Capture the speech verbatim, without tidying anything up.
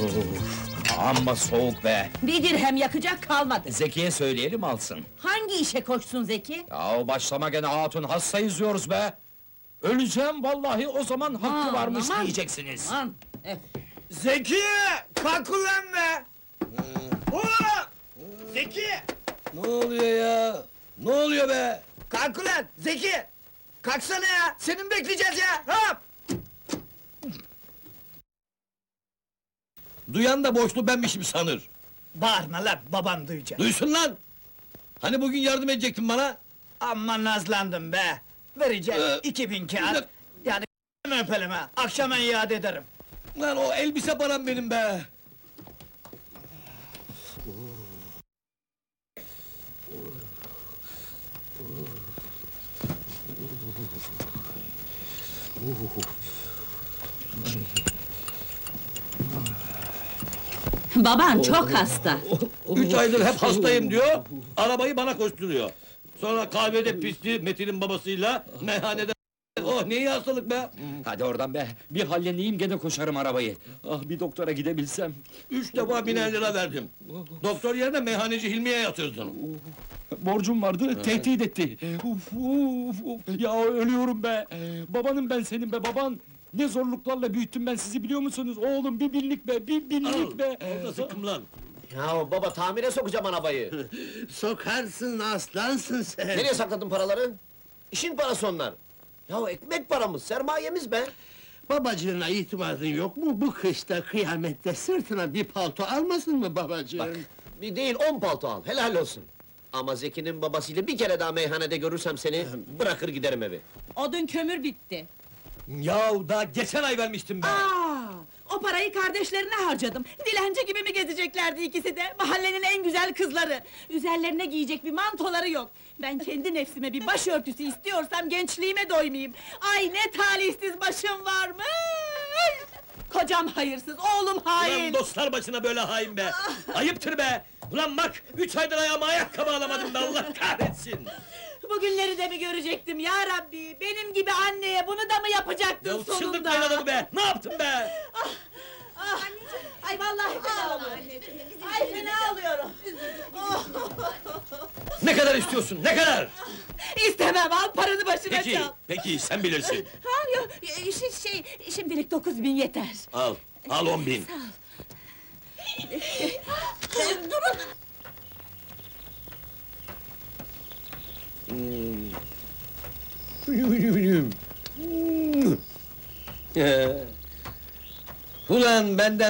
Amma soğuk be! Bir dirhem yakacak kalmadı. Zeki'ye söyleyelim alsın. Hangi işe koşsun Zeki? Yahu başlama gene hatun, hasta izliyoruz be! Öleceğim vallahi, o zaman hakkı Aman, varmış aman. diyeceksiniz. Aman! eh, Zeki! Kalk ulan be! Oo! Zeki! Ne oluyor ya? Ne oluyor be? Kalk ulan! Zeki! Kalksana ya! Senin bekleyeceğiz ya! Hop! Duyan da boşlu benmişim sanır. Bağırma lan, baban duyacak. Duysun lan! Hani bugün yardım edecektin bana? Amma nazlandım be! Vereceğim Ee, iki bin kağıt. Yani öpelim ha! Akşama iade ederim. Lan o elbise param benim be! Baban çok hasta. Üç aydır hep hastayım diyor, arabayı bana koşturuyor. Sonra kahvede pisti Metin'in babasıyla, meyhanede... Oh ne iyi hastalık be! Hadi oradan be, bir halleneyim gene koşarım arabayı. Ah, bir doktora gidebilsem. Üç defa biner lira verdim. Doktor yerine meyhaneci Hilmi'ye yatırdın. Borcum vardı, tehdit etti. Uf, uf, uf. Ya ölüyorum be! Babanım ben senin be, baban! Ne zorluklarla büyüttüm ben sizi biliyor musunuz? Oğlum bir binlik be, bir binlik Al, be! orada sıkım lan! Ya baba, tamire sokacağım arabayı! Sokarsın, aslansın sen! Nereye sakladın paraları? İşin parası onlar! Ya ekmek paramız, sermayemiz be! Babacığına itimadın yok mu? Bu kışta, kıyamette sırtına bir palto almasın mı babacığım? Bak, bir değil on palto al, helal olsun! Ama Zeki'nin babasıyla bir kere daha meyhanede görürsem seni, bırakır giderim evi! Odun kömür bitti. Yahu daha geçen ay vermiştim be! Aa, o parayı kardeşlerine harcadım. Dilenci gibi mi gezeceklerdi ikisi de? Mahallenin en güzel kızları. Üzerlerine giyecek bir mantoları yok. Ben kendi nefsime bir başörtüsü istiyorsam gençliğime doymayayım. Ay ne talihsiz başım varmış! Kocam hayırsız, oğlum hain! Ulan dostlar başına böyle hain be! Ayıptır be! Ulan bak, üç aydır ayağıma ayakkabı alamadım be, Allah kahretsin! Bugünleri de mi görecektim ya Rabbi? Benim gibi anneye bunu da mı yapacaktın Ya sonunda? çıldırtmayın adamı be! Ne yaptım be? Ah, ay vallahi fena oluyorum. Ay fena oluyorum. Oh, Ne kadar istiyorsun, ne kadar? İstemem, al paranı başına Peki, çal. peki, sen bilirsin. Ha, yok, şey, şey, şimdilik dokuz bin yeter. Al, al on bin. Sağ ol. Durun! Ulan benden